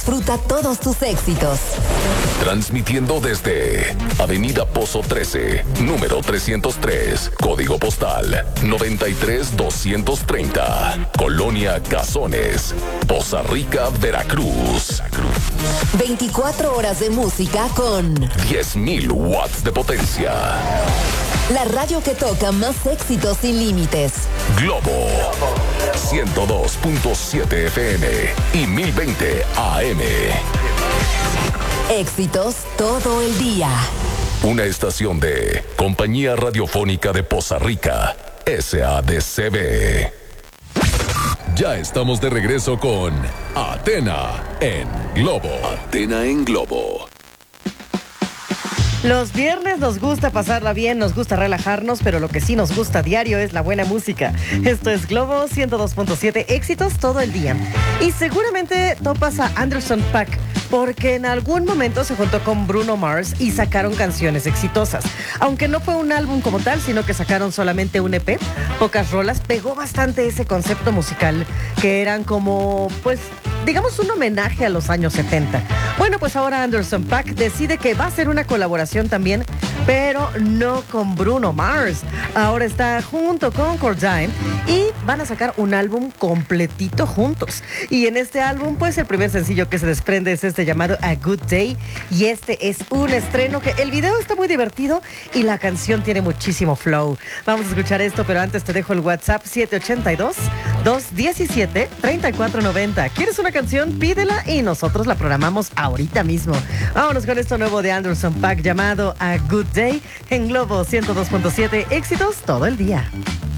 Disfruta todos tus éxitos. Transmitiendo desde Avenida Pozo 13, número 303, código postal 93230, Colonia Cazones, Poza Rica, Veracruz. 24 horas de música con 10.000 watts de potencia. La radio que toca más éxitos sin límites. Globo 102.7 FM y 1020 AM. Éxitos todo el día. Una estación de Compañía Radiofónica de Poza Rica, SADCB. Ya estamos de regreso con Athena en Globo. Athena en Globo. Los viernes nos gusta pasarla bien, nos gusta relajarnos, pero lo que sí nos gusta a diario es la buena música. Esto es Globo 102.7, éxitos todo el día. Y seguramente topas a Anderson .Paak, porque en algún momento se juntó con Bruno Mars y sacaron canciones exitosas. Aunque no fue un álbum como tal, sino que sacaron solamente un EP, pocas rolas, pegó bastante ese concepto musical, que eran como, pues, digamos un homenaje a los años 70. Bueno, pues ahora Anderson .Paak decide que va a hacer una colaboración también, pero no con Bruno Mars. Ahora está junto con Cordain y van a sacar un álbum completito juntos. Y en este álbum, pues el primer sencillo que se desprende es este llamado A Good Day. Y este es un estreno que el video está muy divertido y la canción tiene muchísimo flow. Vamos a escuchar esto, pero antes te dejo el WhatsApp 782-217-3490. ¿Quieres una canción? Pídela y nosotros la programamos ahorita mismo. Vámonos con esto nuevo de Anderson .Paak llamado A Good Day en Globo 102.7, éxitos todo el día.